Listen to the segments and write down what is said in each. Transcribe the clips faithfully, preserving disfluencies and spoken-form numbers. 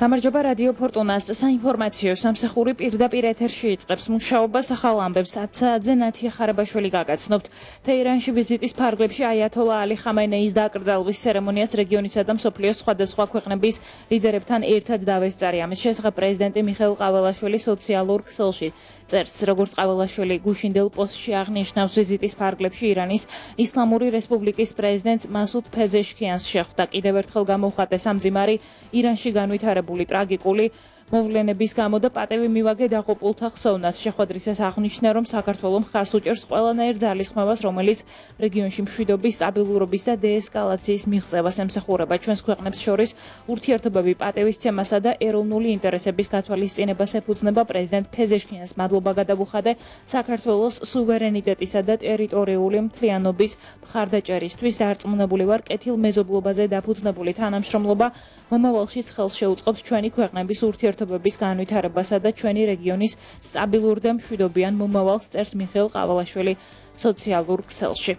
გამარჯობა რადიო ფორტუნას საინფორმაციო სამსახური პირდაპირ ეთერში იწყებს მუშაობას ახალ ამბებს ათი საათზე ნათია ხარაბაშვილი გაგაცნობთ. თეირანში ვიზიტის ფარგლებში აიათოლა ალი ხამენეის დაკრძალვის ცერემონიას რეგიონისა და მსოფლიოს სხვადასხვა ქვეყნების ლიდერებთან ერთად დავესწარი. ამის შესახებ პრეზიდენტი მიხეილ ყაველაშვილი სოციალურ ქსელში წერს, როგორც ყაველაშვილი გუშინდელ პოსტში აღნიშნავს, ვიზიტის ფარგლებში ირანის ისლამური რესპუბლიკის პრეზიდენტს მასუდ ფეზეშქიანს შეხვდა. კიდევ ერთხელ გამოუხატეს ამ მძიმარი ირანში განვითარებული ტრაგიკული მოვლენების გამო და პატევი მივაგე დაღუპულთა ხსოვნას. შეხვედრისას აღნიშნა, რომ საქართველო მხარს უჭერს ყველანაირ ძალისხმევას, რომელიც რეგიონში მშვიდობის, სტაბილურობის და დეესკალაციის მიღწევას ემსახურება. ჩვენს ქვეყნებს შორის ურთიერთობები პატევისცემასა და ეროვნული ინტერესების გათვალისწინებას ეფუძნება. პრეზიდენტ ფეზეშქიანს მადლობა გადავუხადე საქართველოს სუვერენიტეტისა და ტერიტორიული მთლიანობის მხარდაჭერისთვის. დარწმუნებული ვარ, კეთილ მეზობლობაზე დაფუძნებული თანამშრომლობა მომავალშიც ხელს შეუწყობს ჩვენი ქვეყნების ურთიერთობების განვითარებასა და ჩვენი რეგიონის სტაბილურ და მშვიდობიან მომავალს, წერს მიხეილ ყაველაშვილი სოციალურ ქსელში.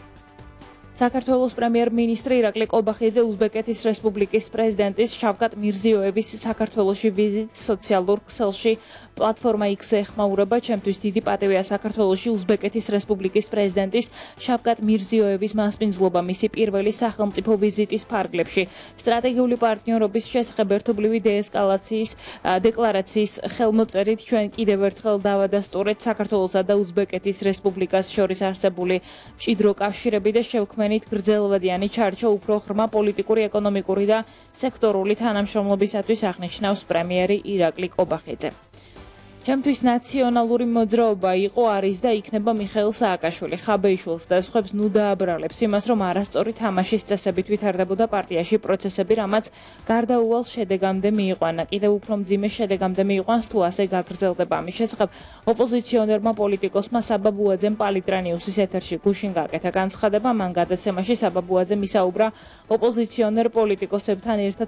საქართველოს პრემიერ-მინისტრი ირაკლი ყობახიძე უზბეკეთის რესპუბლიკის პრეზიდენტის შავკატ მირზიოევის საქართველოში ვიზიტს სოციალურ ქსელში პლატფორმა X-ზე ეხმაურება. ჩემთვის დიდი პატივია საქართველოში უზბეკეთის რესპუბლიკის პრეზიდენტის შავკატ მირზიოევის მასპინძლობა მისი პირველი სახელმწიფო ვიზიტის ფარგლებში. სტრატეგიული პარტნიორობის შესახებ ერთობლივი დეესკალაციის დეკლარაციის ხელმოწერით ჩვენ კიდევ ერთხელ დავადასტურეთ საქართველოსა და უზბეკეთის რესპუბლიკას შორის არსებული მჭიდრო კავშირები და შევქმნით გრძელვადიანი ჩარჩო უფრო ღრმა პოლიტიკური, ეკონომიკური და სექტორული თანამშრომლობისათვის, აღნიშნავს პრემიერი ირაკლი ყობახიძე. ჩემთვის ნაციონალური მოძრაობა იყო, არის და იქნება მიხეილ სააკაშვილი. ხაბეიშვილს და სხვებს ნუ დააბრალებს იმას, რომ არასწორი თამაშის წესებით ვითარდებოდა პარტიაში პროცესები, რამაც გარდაუვალ შედეგამდე მიიყვანა. კიდევ უფრო მძიმე შედეგამდე მიიყვანს თუ ასე გაგრძელდება. ამის შესახებ ოპოზიციონერმა პოლიტიკოსმა საბა ბუაძემ პალიტრანიუსის ეთერში გუშინ გააკეთა განცხადება. მან გადაცემაში საბა ბუაძემ ისაუბრა ოპოზიციონერ პოლიტიკოსებთან ერთად